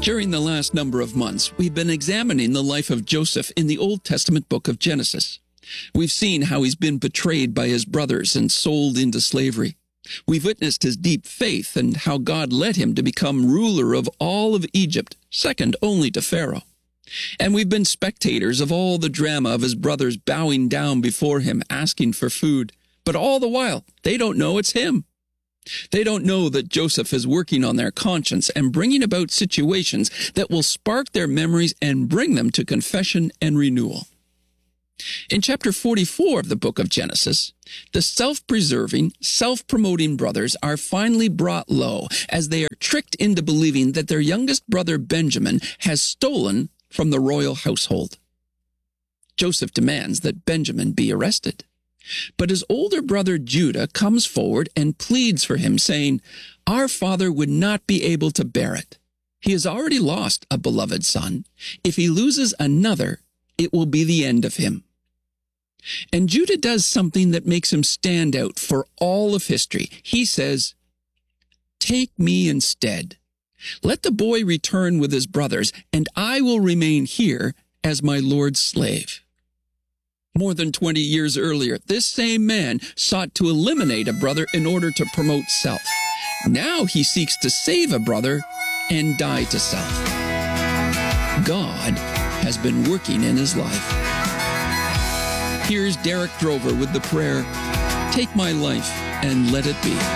During the last number of months, we've been examining the life of Joseph in the Old Testament book of Genesis. We've seen how he's been betrayed by his brothers and sold into slavery. We've witnessed his deep faith and how God led him to become ruler of all of Egypt, second only to Pharaoh. And we've been spectators of all the drama of his brothers bowing down before him, asking for food. But all the while, they don't know it's him. They don't know that Joseph is working on their conscience and bringing about situations that will spark their memories and bring them to confession and renewal. In chapter 44 of the book of Genesis, the self-preserving, self-promoting brothers are finally brought low as they are tricked into believing that their youngest brother Benjamin has stolen from the royal household. Joseph demands that Benjamin be arrested. But his older brother Judah comes forward and pleads for him, saying, "Our father would not be able to bear it. He has already lost a beloved son. If he loses another, it will be the end of him." And Judah does something that makes him stand out for all of history. He says, "Take me instead. Let the boy return with his brothers, and I will remain here as my Lord's slave." More than 20 years earlier, this same man sought to eliminate a brother in order to promote self. Now he seeks to save a brother and die to self. God has been working in his life. Here's Derek Drover with the prayer, "Take my life and let it be."